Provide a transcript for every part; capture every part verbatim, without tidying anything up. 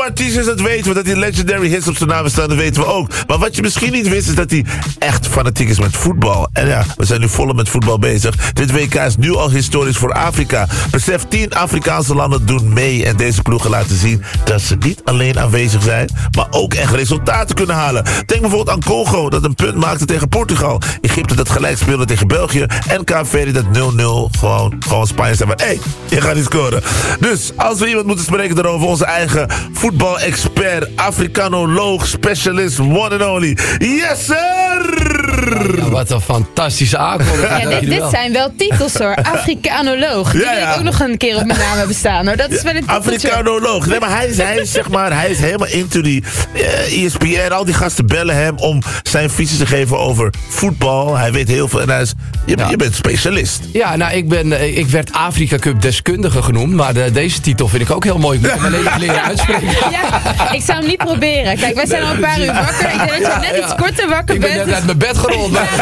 artiest is, dat weten we. Dat hij legendary hits op zijn naam staan, dat weten we ook. Maar wat je misschien niet wist, is dat hij echt fanatiek is met voetbal. En ja, we zijn nu volop met voetbal bezig. Dit W K is nu al historisch voor Afrika. Besef, tien Afrikaanse landen doen mee. En deze ploegen laten zien dat ze niet alleen aanwezig zijn, maar ook echt resultaten kunnen halen. Denk bijvoorbeeld aan Congo, dat een punt maakte tegen Portugal. Egypte dat gelijk speelde tegen België. En Kaap Verde dat nul nul gewoon, gewoon Spanje zei van, hé, hey, je gaat niet scoren. Dus als we iemand moeten spreken daarover, onze eigen voetbal-expert, Afrikanoloog, specialist, one and only. Yes, sir! Ja, wat een fantastische aankondiging. Ja, dit, dit zijn wel titels hoor. Afrikanoloog. Die Ja, ja. wil ik ook nog een keer op mijn naam hebben staan hoor. Dat is wel een titeltje. Afrikanoloog. Nee, maar hij is, hij is, zeg maar, hij is helemaal into die uh, E S P N. Al die gasten bellen hem om zijn visie te geven over voetbal. Hij weet heel veel en hij is, je, Ja. je bent specialist. Ja, nou, ik, ben, ik werd Afrika Cup deskundige genoemd. Maar de, deze titel vind ik ook heel mooi. Ik moet hem alleen even leren uitspreken. Ja, ik zou hem niet proberen. Kijk, wij zijn al een paar uur wakker. Ik denk dat je net iets korter wakker Ik ben bent. net uit mijn bed gerold. Maar...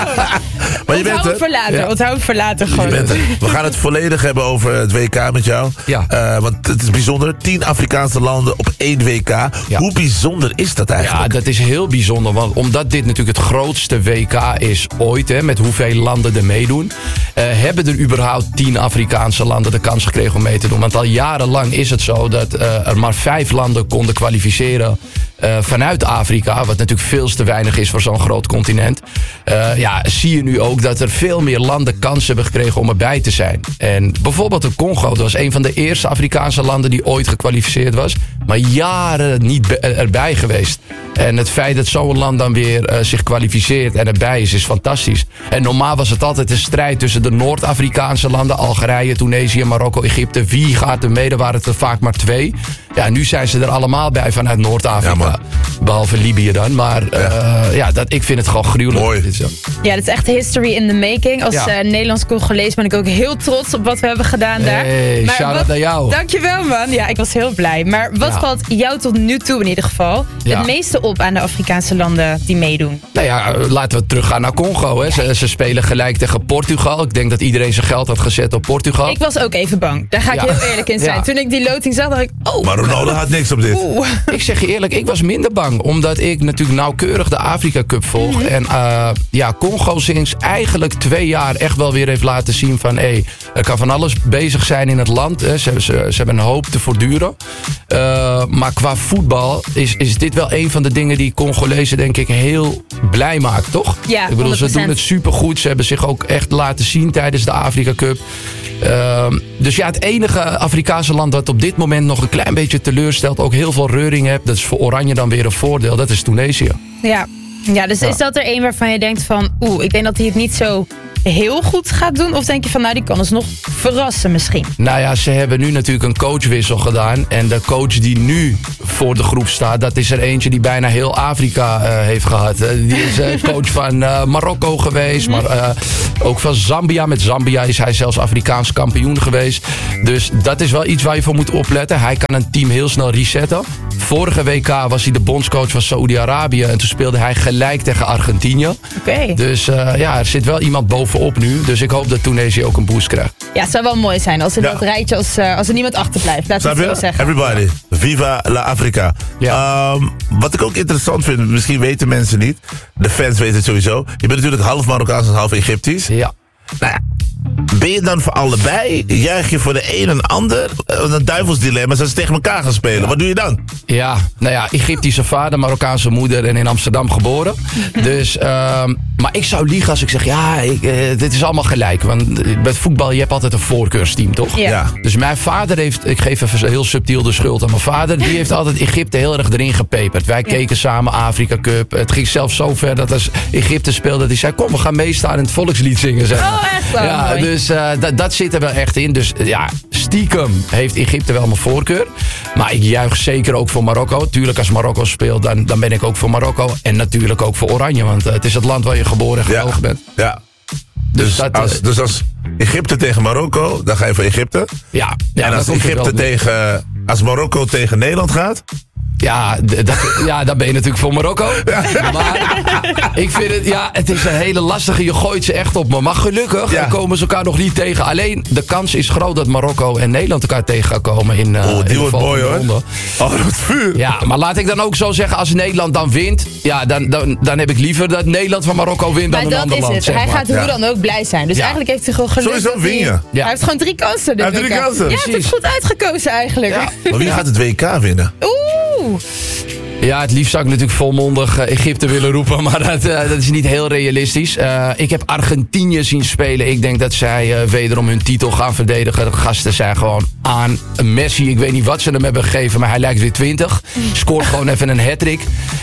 Maar je bent Onthoud er. het voor later. Ja. Onthoud het voor later Je gewoon. bent er. We gaan het volledig hebben over het W K met jou. Ja. Uh, want het is bijzonder. Tien Afrikaanse landen op één W K. Ja. Hoe bijzonder is dat Ja, eigenlijk? dat is heel bijzonder. Want omdat dit natuurlijk het grootste W K is ooit, hè, met hoeveel landen er meedoen, uh, hebben er überhaupt tien Afrikaanse landen de kans gekregen om mee te doen. Want al jarenlang is het zo dat uh, er maar vijf landen konden kwalificeren uh, vanuit Afrika. Wat natuurlijk veel te weinig is voor zo'n groot continent. Uh, ja, zie je nu ook dat er veel meer landen kans hebben gekregen om erbij te zijn. En bijvoorbeeld de Congo, dat was een van de eerste Afrikaanse landen die ooit gekwalificeerd was. Maar jaren niet be- erbij geweest. En het feit dat zo'n land dan weer uh, zich kwalificeert en erbij is, is fantastisch. En normaal was het altijd een strijd tussen de Noord-Afrikaanse landen, Algerije, Tunesië, Marokko, Egypte. Wie gaat er mee? Er waren het er vaak maar twee. Ja, nu zijn ze er allemaal bij vanuit Noord-Afrika. Ja, behalve Libië dan. Maar uh, ja. ja, dat, ik vind het gewoon gruwelijk. Mooi. Dit zo. Ja, dat is echt history in the making. Als Ja. uh, Nederlands-Congolees ben ik ook heel trots op wat we hebben gedaan daar. Hey, shout-out wat- naar jou. Dankjewel man. Ja, ik was heel blij. Maar wat Ja. valt jou tot nu toe in ieder geval Ja. het meeste op aan de Afrikaanse landen die meedoen? Nou ja, laten we teruggaan naar Congo. Hè. Ze, ze spelen gelijk tegen Portugal. Ik denk dat iedereen zijn geld had gezet op Portugal. Ik was ook even bang. Daar ga ik Ja. heel eerlijk in zijn. Ja. Toen ik die loting zag, dacht ik, oh. Maar Ronaldo had niks op dit. Oeh. Ik zeg je eerlijk, ik was minder bang. Omdat ik natuurlijk nauwkeurig de Afrika Cup volg. Mhm. En uh, ja, Congo sinds eigenlijk twee jaar echt wel weer heeft laten zien van... Hey, er kan van alles bezig zijn in het land. Hè. Ze, ze, ze hebben een hoop te voortduren. Uh, maar qua voetbal is, is dit wel een van de dingen die Congolezen denk ik heel blij maakt, toch? Ja, ik bedoel, honderd ze procent. doen het supergoed. Ze hebben zich ook echt laten zien tijdens de Afrika Cup. Uh, dus ja, het enige Afrikaanse land dat op dit moment nog een klein beetje teleurstelt, ook heel veel reuring hebt, dat is voor Oranje dan weer een voordeel, dat is Tunesië. Ja. Ja, dus Ja. is dat er een waarvan je denkt van, oeh, ik denk dat hij het niet zo heel goed gaat doen? Of denk je van, nou, die kan ons nog verrassen misschien? Nou ja, ze hebben nu natuurlijk een coachwissel gedaan. En de coach die nu voor de groep staat, dat is er eentje die bijna heel Afrika uh, heeft gehad. Uh, die is uh, coach van uh, Marokko geweest, maar uh, ook van Zambia. Met Zambia is hij zelfs Afrikaans kampioen geweest. Dus dat is wel iets waar je voor moet opletten. Hij kan een team heel snel resetten. Vorige W K was hij de bondscoach van Saoedi-Arabië en toen speelde hij gelijk tegen Argentinië. Oké. Okay. Dus uh, ja, er zit wel iemand bovenop nu. Dus ik hoop dat Tunesië ook een boost krijgt. Ja, het zou wel mooi zijn als in Ja. dat rijtje, als, uh, als er niemand achterblijft. Laat Snap het zo je? zeggen. Everybody. Viva la Africa. Ja. Um, wat ik ook interessant vind, misschien weten mensen niet. De fans weten het sowieso. Je bent natuurlijk half Marokkaans en half Egyptisch. Ja. Nou ja, ben je dan voor allebei? Juich je voor de een en ander? Een duivelsdilemma, als ze tegen elkaar gaan spelen. Ja. Wat doe je dan? Ja, nou ja, Egyptische vader, Marokkaanse moeder en in Amsterdam geboren. Dus, um, maar ik zou liegen als ik zeg, ja, ik, uh, dit is allemaal gelijk. Want met voetbal, je hebt altijd een voorkeursteam, toch? Ja. Ja. Dus mijn vader heeft, ik geef even heel subtiel de schuld aan mijn vader. Die heeft altijd Egypte heel erg erin gepeperd. Wij keken samen Afrika Cup. Het ging zelfs zo ver dat als Egypte speelde, dat hij zei, kom, we gaan meestaan en het volkslied zingen. Zeg maar. Oh, echt wel Ja, mooi. dus uh, dat, dat zit er wel echt in. Dus uh, ja, stiekem heeft Egypte wel mijn voorkeur. Maar ik juich zeker ook voor Marokko. Tuurlijk, als Marokko speelt, dan, dan ben ik ook voor Marokko. En natuurlijk ook voor Oranje, want uh, het is het land waar je geboren en getogen bent. Ja. Dus, Dus, dat, als, uh, dus als Egypte tegen Marokko, dan ga je voor Egypte. ja, ja, en dat als komt er wel Egypte mee. tegen, als Marokko tegen Nederland gaat, Ja, d- dat, ja, dan ben je natuurlijk voor Marokko. Maar ik vind het, ja, het is een hele lastige. Je gooit ze echt op me. Maar gelukkig Ja. komen ze elkaar nog niet tegen. Alleen de kans is groot dat Marokko en Nederland elkaar tegen gaan komen in, uh, Oh, in die de wordt mooi volgende hoor. ronde. Oh, wat vuur. Ja, maar laat ik dan ook zo zeggen, als Nederland dan wint, ja, dan, dan, dan heb ik liever dat Nederland van Marokko wint Maar dan een dat ander is land. het. zeg Hij maar. gaat hoe Ja. dan ook blij zijn. Dus Ja. eigenlijk heeft hij gewoon geluk. Sowieso dat hij- win je. Ja. Hij heeft gewoon drie kansen. dit Hij heeft drie W K. kansen. Ja, het is Precies. goed uitgekozen eigenlijk. Ja. Maar wie gaat het W K winnen? Oeh. Ja, het liefst zou ik natuurlijk volmondig uh, Egypte willen roepen, maar dat, uh, dat is niet heel realistisch. Uh, ik heb Argentinië zien spelen. Ik denk dat zij uh, wederom hun titel gaan verdedigen. De gasten zijn gewoon aan. Messi, ik weet niet wat ze hem hebben gegeven, maar hij lijkt weer twintig. Scoort gewoon even een hat-trick.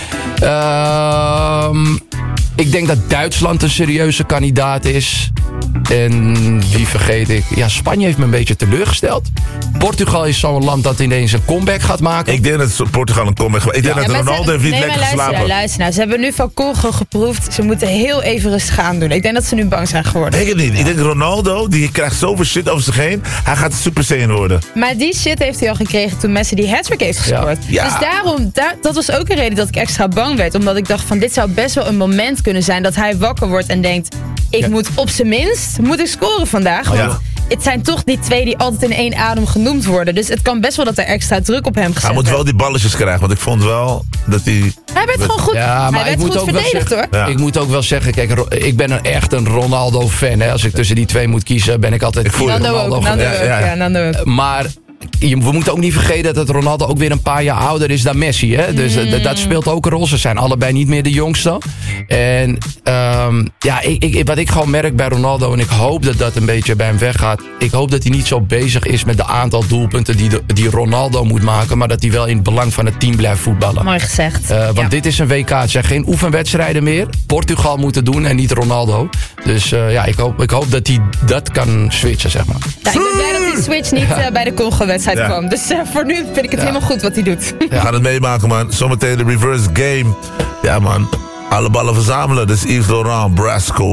Uh, ik denk dat Duitsland een serieuze kandidaat is. En wie vergeet ik? Ja, Spanje heeft me een beetje teleurgesteld. Portugal is zo'n land dat ineens een comeback gaat maken. Ik denk dat Portugal een comeback gaat. Ik denk Ja. dat Ja, maar Ronaldo ze- heeft niet nee, lekker maar luister, geslapen. nou, luister nou. Ze hebben nu van Congo geproefd. Ze moeten heel even rustig aan doen. Ik denk dat ze nu bang zijn geworden. Ik denk het niet. Ik denk Ronaldo, die krijgt zoveel shit over zich heen. Hij gaat Super Saiyan worden. Maar die shit heeft hij al gekregen toen Messi die hat-trick heeft gescoord. Ja. Dus daarom, daar, dat was ook een reden dat ik extra bang werd. Omdat ik dacht van dit zou best wel een moment kunnen zijn dat hij wakker wordt en denkt... Ik Ja. moet op zijn minst moet ik scoren vandaag. Oh, Want ja. het zijn toch die twee die altijd in één adem genoemd worden. Dus het kan best wel dat er extra druk op hem gezet Hij moet werd. wel die balletjes krijgen. Want ik vond wel dat hij... Hij werd gewoon goed, Ja, maar hij ik werd moet goed ook wel verdedigd zeggen- hoor. Ja. Ik moet ook wel zeggen, kijk, Ro- ik ben een, echt een Ronaldo-fan. Hè. Als ik tussen die twee moet kiezen, ben ik altijd Ik voel je. Nando ook, Nando Ja, ook. ja. Ja, Nando ook. Maar je, we moeten ook niet vergeten dat Ronaldo ook weer een paar jaar ouder is dan Messi. Hè? Dus eh, d- dat speelt ook een rol. Ze zijn allebei niet meer de jongste. En ehm, ja, ik, ik, wat ik gewoon merk bij Ronaldo, en ik hoop dat dat een beetje bij hem weggaat. Ik hoop dat hij niet zo bezig is met de aantal doelpunten die, de, die Ronaldo moet maken. Maar dat hij wel in het belang van het team blijft voetballen. Mooi gezegd. Eh, want Ja. dit is een W K. Het zijn geen oefenwedstrijden meer. Portugal moet het doen en niet Ronaldo. Dus eh, ja, ik hoop, ik hoop dat hij dat kan switchen, zeg maar. Ja, ik ben blij dat die switch niet eh, bij de Congo-wedstrijd Ja. kwam. Dus eh, voor nu vind ik het helemaal goed wat hij doet. We gaan het meemaken, man. Zometeen de reverse game. Ja, man. Alle ballen verzamelen. Dus Yves Laurent, Brasco.